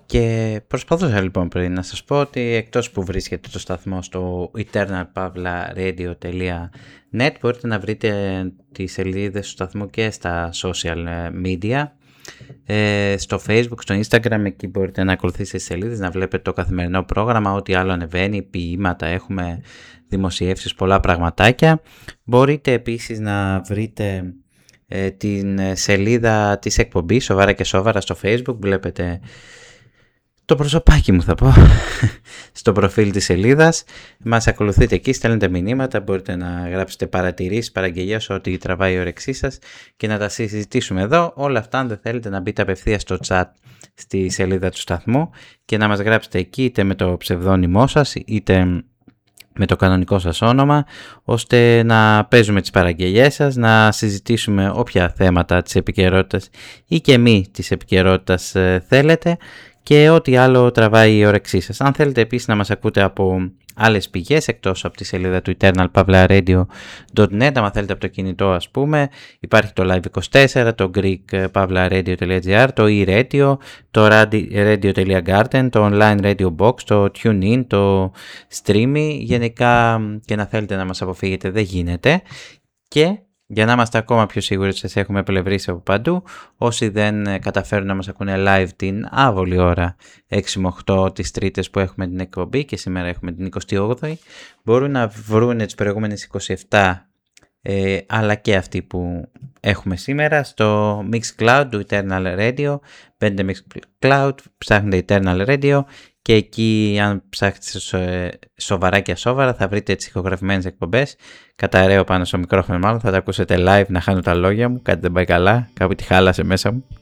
Και προσπαθούσα λοιπόν πριν να σας πω ότι εκτός που βρίσκεται το σταθμό στο eternalpavlaradio.net μπορείτε να βρείτε τις σελίδες του σταθμού και στα social media, στο Facebook, στο Instagram. Εκεί μπορείτε να ακολουθήσετε τις σελίδες, να βλέπετε το καθημερινό πρόγραμμα, ό,τι άλλο ανεβαίνει, ποίηματα, έχουμε δημοσιεύσεις, πολλά πραγματάκια. Μπορείτε επίσης να βρείτε την σελίδα της εκπομπής Σοβαρά και Σόβαρα στο Facebook. Βλέπετε το προσωπάκι μου, θα πω, στο προφίλ της σελίδας. Μας ακολουθείτε εκεί, στέλνετε μηνύματα, μπορείτε να γράψετε παρατηρήσεις, παραγγελίες, ό,τι τραβάει η όρεξή σας και να τα συζητήσουμε εδώ. Όλα αυτά, αν δεν θέλετε, να μπείτε απευθείας στο chat στη σελίδα του σταθμού και να μας γράψετε εκεί, είτε με το ψευδόνυμό σας είτε με το κανονικό σας όνομα, ώστε να παίζουμε τις παραγγελίες σας, να συζητήσουμε όποια θέματα της επικαιρότητας ή και μη της επικαιρότητας θέλετε και ό,τι άλλο τραβάει η όρεξή σας. Αν θέλετε επίσης να μας ακούτε από άλλες πηγές εκτός από τη σελίδα του eternalpavlaradio.net, άμα θέλετε από το κινητό ας πούμε, υπάρχει το Live24, το greekpavlaradio.gr, το e-radio, το radio.garden, το online radio box, το TuneIn, το Streamy. Γενικά, και να θέλετε να μας αποφύγετε δεν γίνεται. Και για να είμαστε ακόμα πιο σίγουροι ότι σας έχουμε πλευρίσει από παντού, όσοι δεν καταφέρουν να μας ακούνε live την άβολη ώρα 6 με 8 τις Τρίτες που έχουμε την εκπομπή και σήμερα έχουμε την 28η, μπορούν να βρουν τις προηγούμενες 27 αλλά και αυτή που έχουμε σήμερα στο Mixcloud του Eternal Radio. Μπαίνετε Mixcloud, ψάχνετε Eternal Radio και εκεί αν ψάχνετε σοβαρά και ασόβαρα θα βρείτε τις ηχογραφημένες εκπομπές. Καταραίω πάνω στο μικρόφωνο, μάλλον θα τα ακούσετε live να χάνω τα λόγια μου, κάτι δεν πάει καλά, κάπου τη χάλασε μέσα μου.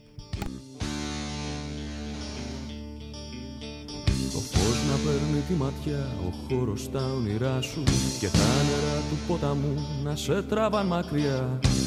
Το φως να παίρνει τη ματιά, ο χώρος στα όνειρά σου και τα νερά του ποταμού να σε τραβάν μακριά.